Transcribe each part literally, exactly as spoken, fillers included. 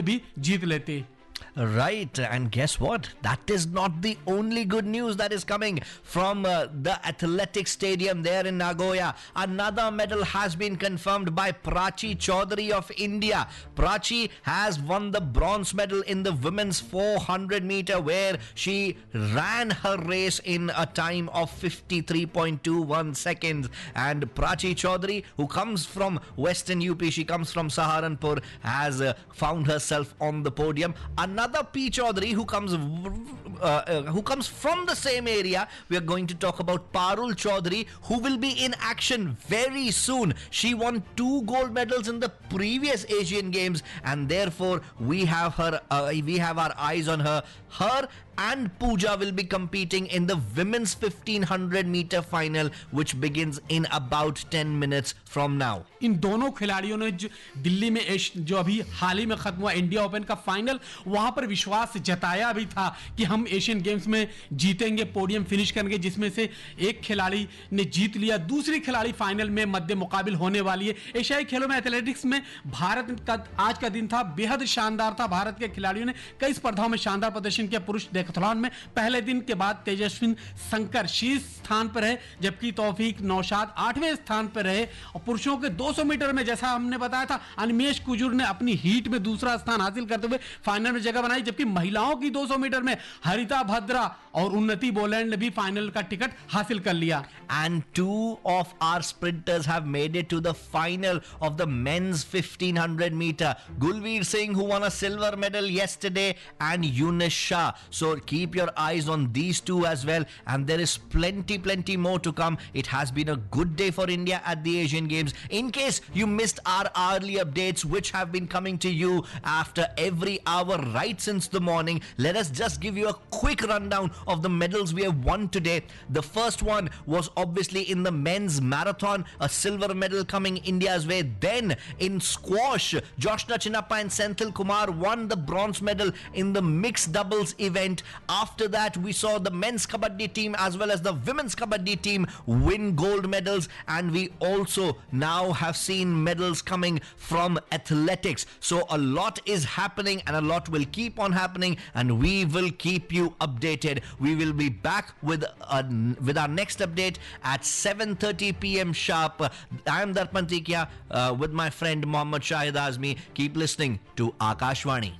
Gold भी जीत लेते। Right, and guess what? That is not the only good news that is coming from uh, the Athletic Stadium there in Nagoya. Another medal has been confirmed by Prachi Chaudhary of India. Prachi has won the bronze medal in the women's four hundred meter, where she ran her race in a time of fifty-three point two one seconds. And Prachi Chaudhary, who comes from Western U P, she comes from Saharanpur, has uh, found herself on the podium. Another P. Chaudhary who comes uh, uh, who comes from the same area. We are going to talk about Parul Chaudhary, who will be in action very soon. She won two gold medals in the previous Asian Games, and therefore we have her. Uh, we have our eyes on her. Her and Pooja will be competing in the women's fifteen hundred meter final, which begins in about ten minutes from now. इन दोनों खिलाड़ियों ने जो दिल्ली में एश, जो अभी हाल ही में खत्म हुआ इंडिया ओपन का फाइनल, वहां पर विश्वास जताया भी था कि हम एशियन गेम्स में जीतेंगे, पोडियम फिनिश करेंगे, जिसमें से एक खिलाड़ी ने जीत लिया, दूसरी खिलाड़ी फाइनल में मध्य मुकाबिल होने वाली है। एशियाई खेलों में एथलेटिक्स में भारत का आज का दिन था, बेहद शानदार था। भारत के खिलाड़ियों ने कई स्पर्धाओं में शानदार प्रदर्शन किया। पुरुष डेकाथलॉन में पहले दिन के बाद तेजस्विन शंकर शीर्ष स्थान पर है, जबकि तौफीक नौशाद आठवें स्थान पर रहे। और पुरुषों के दो सौ मीटर में जैसा हमने बताया था, अनिमेश कुजूर ने अपनी हीट में दूसरा स्थान हासिल करते हुए फाइनल में जगह बनाई, जबकि महिलाओं की दो सौ मीटर में हरिता भद्रा और उन्नति बोलैंड ने भी फाइनल का टिकट हासिल कर लिया। And two of our sprinters have made it to the final of the men's fifteen hundred meter. Gulveer Singh, who won a silver medal yesterday, and Yunus Shah. So keep your eyes on these two as well. And there is plenty, plenty more to come. It has been a good day for India at the Asian Games. In case you missed our hourly updates, which have been coming to you after every hour right since the morning, let us just give you a quick rundown of the medals we have won today. The first one was obviously in the men's marathon, a silver medal coming India's way. Then in squash, Joshna Chinnappa and Senthil Kumar won the bronze medal in the mixed doubles event. After that, we saw the men's kabaddi team as well as the women's kabaddi team win gold medals, and we also now have seen medals coming from athletics. So a lot is happening and a lot will keep on happening, and we will keep you updated. We will be back with a, with our next update at seven thirty p.m. sharp. I am Darpan Tikia uh, with my friend Mohammad Shahid Azmi. Keep listening to Akashvani.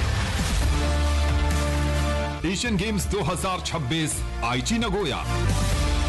Asian games दो हज़ार छब्बीस आईची Nagoya.